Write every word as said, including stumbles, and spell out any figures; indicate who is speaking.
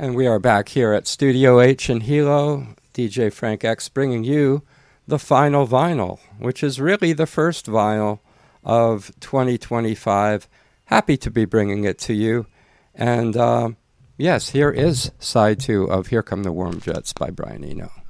Speaker 1: And we are back here at Studio H in Hilo, D J Frank X bringing you the final vinyl, which is really the first vinyl of twenty twenty-five. Happy to be bringing it to you. And uh, yes, here is side two of Here Come the Warm Jets by Brian Eno.